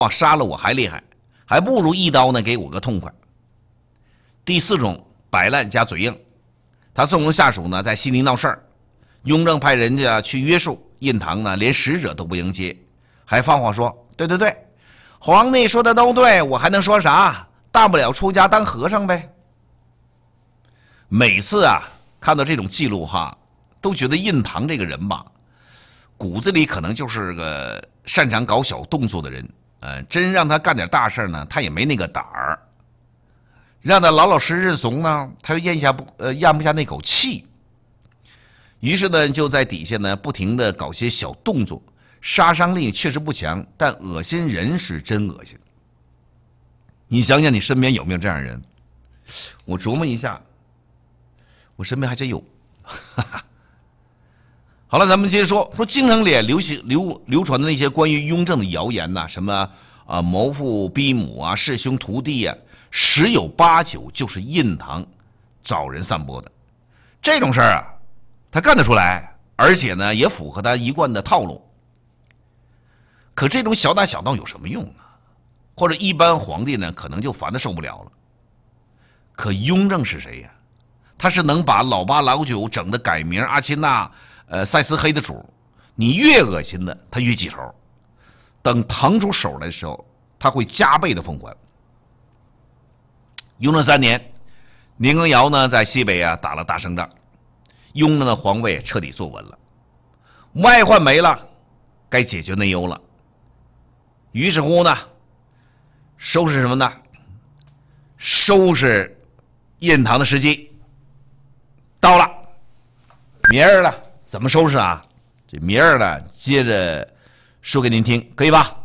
杀了我还厉害，还不如一刀呢给我个痛快。第4种，摆烂加嘴硬。他纵容下属呢在西宁闹事儿，雍正派人家去约束，印堂呢连使者都不迎接，还放话说：“对对对，皇帝说的都对，我还能说啥？大不了出家当和尚呗。”每次啊看到这种记录哈，都觉得印堂这个人吧，骨子里可能就是个擅长搞小动作的人。真让他干点大事呢，他也没那个胆儿。让他老老实实认怂呢，他又咽不下那口气。于是呢，就在底下呢不停的搞些小动作，杀伤力确实不强，但恶心人是真恶心。你想想，你身边有没有这样的人？我琢磨一下，我身边还真有。好了，咱们接着说京城里流传的那些关于雍正的谣言呐，什么谋父逼母啊，弑兄屠弟啊，10有8九就是印堂找人散播的。这种事儿啊，他干得出来，而且呢也符合他一贯的套路。可这种小打小闹有什么用啊？或者一般皇帝呢可能就烦得受不了了。可雍正是谁呀？他是能把老八老九整的改名阿钦那赛斯黑的主，你越恶心的他越记仇，等腾出手来的时候，他会加倍的奉还。雍正3年，年羹尧呢在西北打了大胜仗，雍正的皇位彻底坐稳了，外患没了，该解决内忧了。于是乎呢，收拾什么呢？收拾印堂的时机到了。明儿了怎么收拾啊？这明儿呢接着说给您听，可以吧？